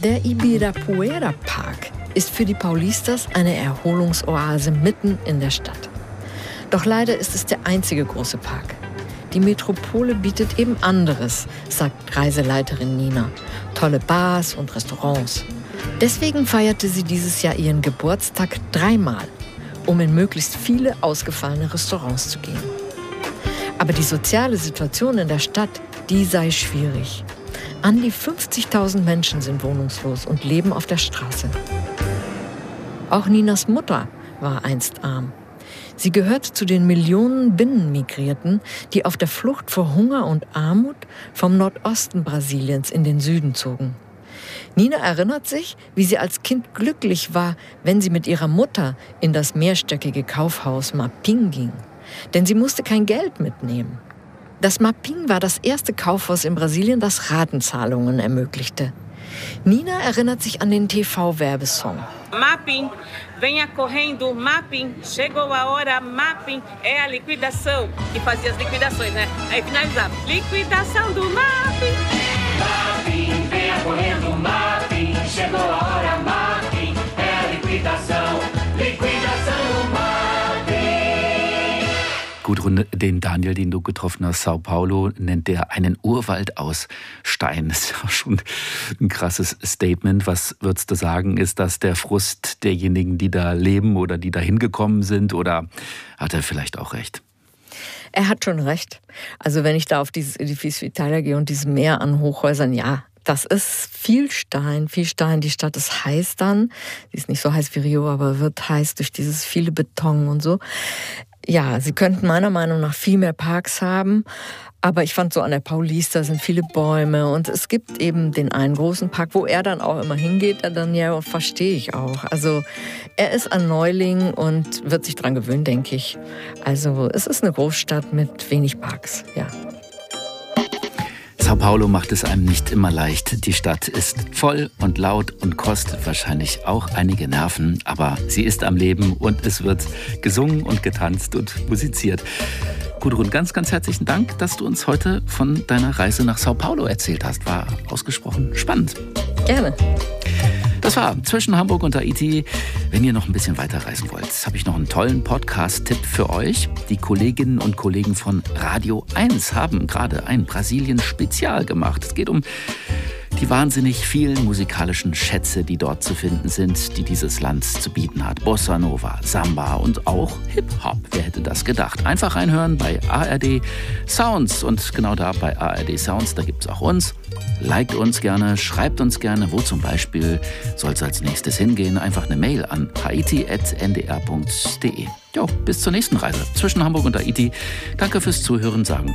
Der Ibirapuera Park ist für die Paulistas eine Erholungsoase mitten in der Stadt. Doch leider ist es der einzige große Park. Die Metropole bietet eben anderes, sagt Reiseleiterin Nina. Tolle Bars und Restaurants. Deswegen feierte sie dieses Jahr ihren Geburtstag 3-mal, um in möglichst viele ausgefallene Restaurants zu gehen. Aber die soziale Situation in der Stadt, die sei schwierig. An die 50.000 Menschen sind wohnungslos und leben auf der Straße. Auch Ninas Mutter war einst arm. Sie gehört zu den Millionen Binnenmigrierten, die auf der Flucht vor Hunger und Armut vom Nordosten Brasiliens in den Süden zogen. Nina erinnert sich, wie sie als Kind glücklich war, wenn sie mit ihrer Mutter in das mehrstöckige Kaufhaus Mapim ging. Denn sie musste kein Geld mitnehmen. Das Mapim war das erste Kaufhaus in Brasilien, das Ratenzahlungen ermöglichte. Nina erinnert sich an den TV-Werbesong. Mapim, venha correndo, Mapim, chegou a hora, Mapim, é a liquidação. Que fazia as liquidações, né? Aí finalizava, liquidação do Mapim. Mapim, venha correndo, Mapim, chegou a hora, Mapim, é a liquidação, liquidação do Mapim. Gudrun, den Daniel, den du getroffen hast, Sao Paulo, nennt der einen Urwald aus Stein. Das ist ja schon ein krasses Statement. Was würdest du sagen? Ist das der Frust derjenigen, die da leben oder die da hingekommen sind? Oder hat er vielleicht auch recht? Er hat schon recht. Also wenn ich da auf dieses Edifizio Italia gehe und dieses Meer an Hochhäusern, ja, das ist viel Stein, viel Stein. Die Stadt ist heiß dann. Sie ist nicht so heiß wie Rio, aber wird heiß durch dieses viele Beton und so. Ja, sie könnten meiner Meinung nach viel mehr Parks haben, aber ich fand so an der Paulista sind viele Bäume und es gibt eben den einen großen Park, wo er dann auch immer hingeht, dann ja, verstehe ich auch. Also er ist ein Neuling und wird sich dran gewöhnen, denke ich. Also es ist eine Großstadt mit wenig Parks, ja. Sao Paulo macht es einem nicht immer leicht. Die Stadt ist voll und laut und kostet wahrscheinlich auch einige Nerven. Aber sie ist am Leben und es wird gesungen und getanzt und musiziert. Gudrun, ganz, ganz herzlichen Dank, dass du uns heute von deiner Reise nach Sao Paulo erzählt hast. War ausgesprochen spannend. Gerne. Das war Zwischen Hamburg und Tahiti. Wenn ihr noch ein bisschen weiter reisen wollt, habe ich noch einen tollen Podcast-Tipp für euch. Die Kolleginnen und Kollegen von Radio 1 haben gerade ein Brasilien-Spezial gemacht. Es geht um die wahnsinnig vielen musikalischen Schätze, die dort zu finden sind, die dieses Land zu bieten hat. Bossa Nova, Samba und auch Hip-Hop. Wer hätte das gedacht? Einfach reinhören bei ARD Sounds. Und genau da bei ARD Sounds, da gibt es auch uns. Liked uns gerne, schreibt uns gerne, wo zum Beispiel soll es als nächstes hingehen. Einfach eine Mail an haiti@ndr.de. Jo, bis zur nächsten Reise zwischen Hamburg und Tahiti. Danke fürs Zuhören, sagen